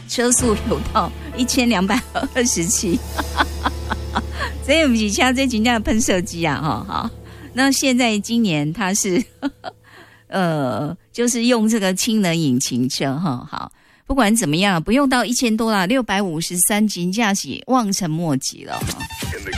车速有到1227，所以不是像这真正喷射机啊，好。那现在今年它是就是用这个氢能引擎车哈，好，不管怎么样，不用到1000多啦，653真的是望尘莫及了。